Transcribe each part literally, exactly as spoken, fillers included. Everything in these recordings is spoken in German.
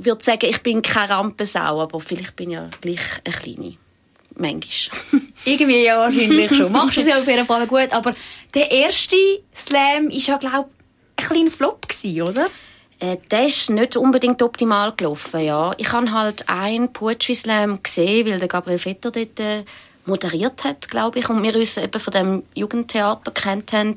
würde sagen, ich bin keine Rampensau, aber vielleicht bin ich ja gleich eine kleine. Manchmal. Irgendwie ja wahrscheinlich schon. Machst du es ja auf jeden Fall gut. Aber der erste Slam war ja, glaube ich, ein kleiner Flop gewesen, oder? Äh, der ist nicht unbedingt optimal gelaufen, ja. Ich habe halt einen Poetry Slam gesehen, weil der Gabriel Vetter dort äh, moderiert hat, glaube ich, und wir uns eben von dem Jugendtheater kennt haben.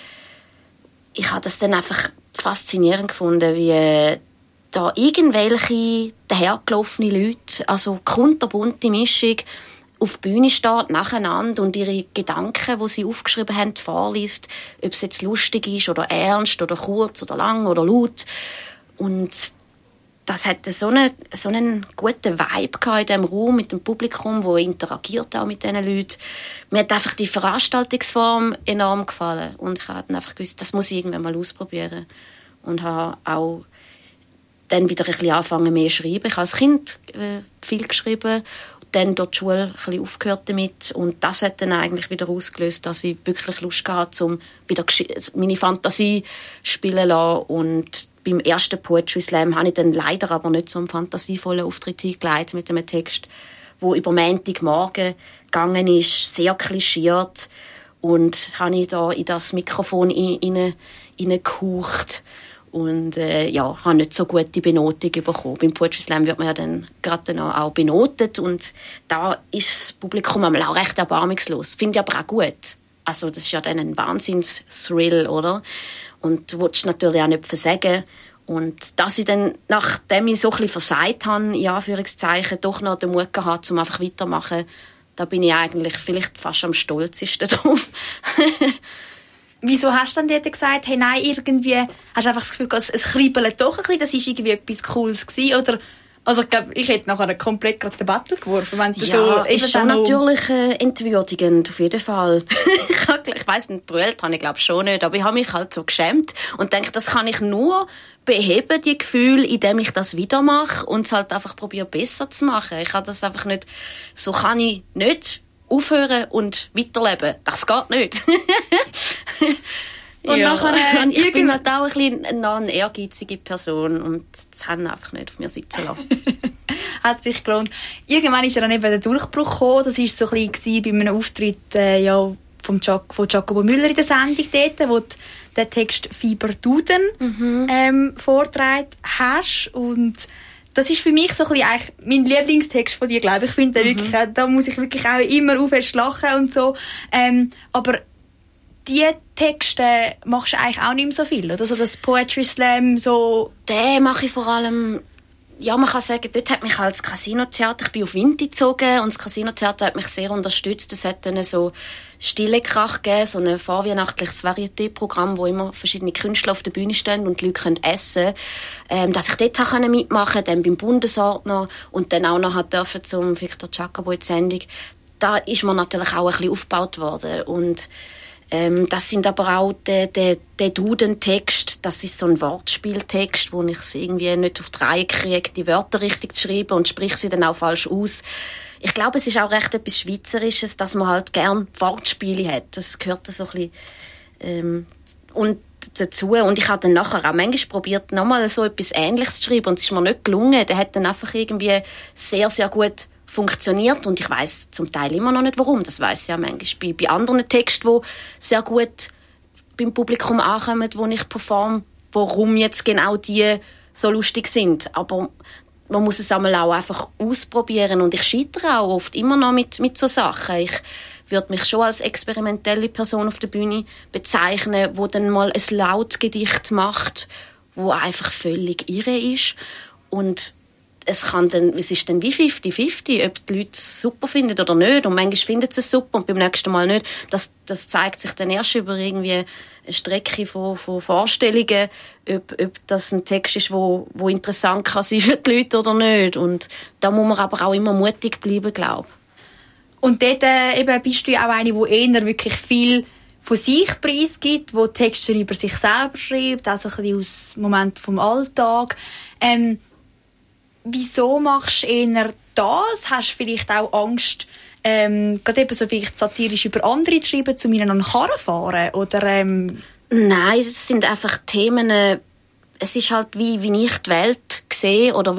Ich habe das dann einfach faszinierend gefunden, wie äh, da irgendwelche dahergelaufene Leute, also kunterbunte Mischung, auf der Bühne steht, nacheinander und ihre Gedanken, die sie aufgeschrieben haben, vorliest, ob es jetzt lustig ist oder ernst oder kurz oder lang oder laut. Und das hatte so einen, so einen guten Vibe in diesem Raum mit dem Publikum, das interagiert auch mit diesen Leuten. Mir hat einfach die Veranstaltungsform enorm gefallen und ich habe dann einfach gewusst, das muss ich irgendwann mal ausprobieren. Und habe auch dann wieder ein bisschen angefangen, mehr zu schreiben. Ich habe als Kind äh, viel geschrieben, dann dort die Schule ein bisschen aufgehört damit und das hat dann eigentlich wieder ausgelöst, dass ich wirklich Lust hatte, um wieder meine Fantasie spielen zu lassen. Und beim ersten Poetry Slam habe ich dann leider aber nicht so einen fantasievollen Auftritt hingelegt mit einem Text, der über Montagmorgen gegangen ist, sehr klischiert, und habe ich da in das Mikrofon hineingehaucht. Und äh, ja, habe nicht so gute Benotung bekommen. Beim Poetry Slam wird man ja dann gerade dann auch benotet. Und da ist das Publikum auch recht erbarmungslos. Finde ich aber auch gut. Also das ist ja dann ein Wahnsinns-Thrill, oder? Und du willst natürlich auch nicht versagen. Und dass ich dann, nachdem ich so ein bisschen versagt habe, in Anführungszeichen, doch noch den Mut gehabt, um einfach weiterzumachen, da bin ich eigentlich vielleicht fast am stolzesten drauf. Wieso hast du dann dort gesagt, hey, nein, irgendwie, hast du einfach das Gefühl, es, es kribbelt doch ein bisschen, das war irgendwie etwas Cooles gewesen, oder? Also, ich glaube, ich hätte nachher komplett gerade den Battle geworfen, wenn du ja, so... ist schon natürlich äh, entwürdigend, auf jeden Fall. ich ich weiss nicht, brüllt habe ich glaube schon nicht, aber ich habe mich halt so geschämt und denke, das kann ich nur beheben, die Gefühle, indem ich das wieder mache und es halt einfach probiere, besser zu machen. Ich kann das einfach nicht, so kann ich nicht aufhören und weiterleben. Das geht nicht. Und ja. nachher, äh, ich bin halt auch ein bisschen eine ehrgeizige Person und das haben einfach nicht auf mir sitzen lassen. Hat sich gelohnt. Irgendwann ist ja dann eben der Durchbruch gekommen. Das war so ein bisschen bei einem Auftritt äh, ja, vom Jac- von Giacomo Müller in der Sendung dort, wo du den Text «Fieber Duden» mhm. ähm, vorgetragen hast. Und das ist für mich so ein bisschen eigentlich mein Lieblingstext von dir, glaube ich. Ich finde, mhm. wirklich, da muss ich wirklich auch immer aufhören lachen und so. Ähm, aber die Texte machst du eigentlich auch nicht mehr so viel, oder? So das Poetry Slam, so... Den mache ich vor allem... Ja, man kann sagen, dort hat mich halt das Casino-Theater, ich bin auf Winter gezogen und das Casino-Theater hat mich sehr unterstützt. Es hat dann so Stille Krach gegeben, so ein vorweihnachtliches Varieté-Programm, wo immer verschiedene Künstler auf der Bühne stehen und die Leute können essen. Ähm, dass ich dort auch mitmachen konnte, dann beim Bundesordner und dann auch noch dürfen zum Victor Giacomo in die Sendung. Da ist mir natürlich auch ein bisschen aufgebaut worden. Und Ähm, das sind aber auch der, der, der Duden-Text, das ist so ein Wortspieltext, wo ich es irgendwie nicht auf die Reihe kriege, die Wörter richtig zu schreiben und spreche sie dann auch falsch aus. Ich glaube, es ist auch recht etwas Schweizerisches, dass man halt gern Wortspiele hat. Das gehört so ein bisschen ähm, und dazu. Und ich habe dann nachher auch manchmal probiert, nochmal so etwas Ähnliches zu schreiben und es ist mir nicht gelungen. Der hat dann einfach irgendwie sehr, sehr gut funktioniert und ich weiss zum Teil immer noch nicht, warum. Das weiss ich ja manchmal bei, bei anderen Texten, die sehr gut beim Publikum ankommen, wo ich performe, warum jetzt genau die so lustig sind. Aber man muss es einmal auch einfach ausprobieren und ich scheitere auch oft immer noch mit, mit so Sachen. Ich würde mich schon als experimentelle Person auf der Bühne bezeichnen, die dann mal ein Lautgedicht macht, wo einfach völlig irre ist. Und es kann dann, es ist dann wie fifty fifty, ob die Leute es super finden oder nicht. Und manchmal finden sie es super und beim nächsten Mal nicht. Das, das zeigt sich dann erst über irgendwie eine Strecke von, von Vorstellungen, ob, ob das ein Text ist, wo, wo interessant kann sein für die Leute oder nicht. Und da muss man aber auch immer mutig bleiben, glaube ich. Und dort äh, eben bist du ja auch eine, die eher wirklich viel von sich preisgibt, die Texte über sich selber schreibt, also ein bisschen aus Momenten vom Alltag. Ähm, Wieso machst du eher das? Hast du vielleicht auch Angst, ähm, gerade eben so vielleicht satirisch über andere zu schreiben, zu ihnen an den Karren fahren? Oder, ähm Nein, es sind einfach Themen, äh, es ist halt wie, wie ich die Welt sehe oder